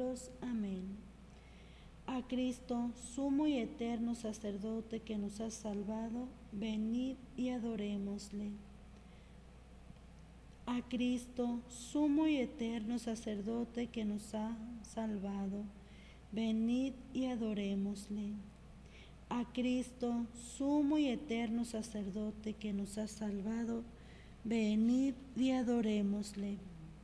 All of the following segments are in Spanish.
siglos. Amén. A Cristo, sumo y eterno sacerdote que nos ha salvado, venid y adorémosle. A Cristo, sumo y eterno sacerdote que nos ha salvado, venid y adorémosle. A Cristo, sumo y eterno sacerdote que nos ha salvado, venid y adorémosle.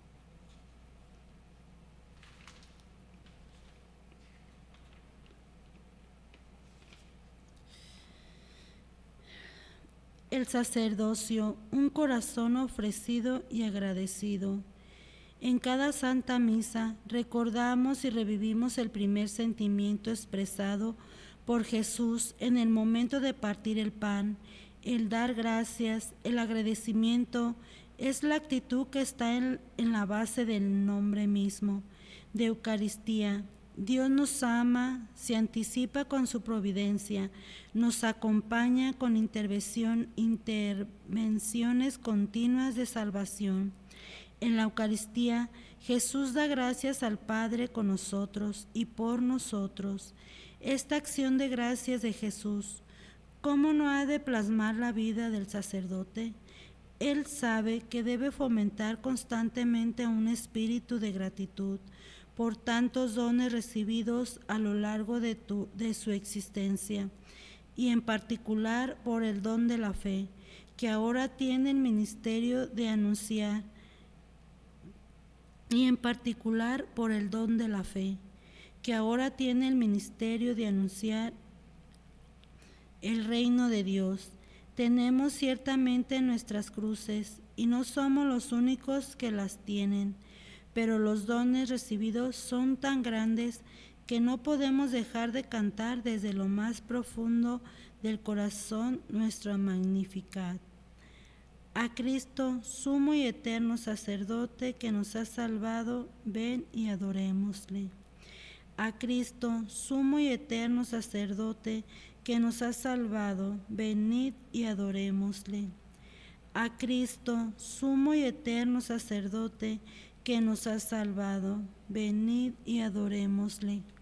El sacerdocio, un corazón ofrecido y agradecido. En cada Santa Misa recordamos y revivimos el primer sentimiento expresado por Jesús en el momento de partir el pan. El dar gracias, el agradecimiento, es la actitud que está en la base del nombre mismo de Eucaristía. Dios nos ama, se anticipa con su providencia, nos acompaña con intervenciones continuas de salvación. En la Eucaristía, Jesús da gracias al Padre con nosotros y por nosotros. Esta acción de gracias de Jesús, ¿cómo no ha de plasmar la vida del sacerdote? Él sabe que debe fomentar constantemente un espíritu de gratitud por tantos dones recibidos a lo largo de su existencia, y en particular por el don de la fe, que ahora tiene el ministerio de anunciar, el reino de Dios. Tenemos ciertamente nuestras cruces y no somos los únicos que las tienen, pero los dones recibidos son tan grandes que no podemos dejar de cantar desde lo más profundo del corazón nuestra Magnificat. A Cristo, sumo y eterno sacerdote que nos ha salvado, ven y adorémosle. A Cristo, sumo y eterno sacerdote que nos ha salvado, venid y adorémosle. A Cristo, sumo y eterno sacerdote que nos ha salvado, venid y adorémosle.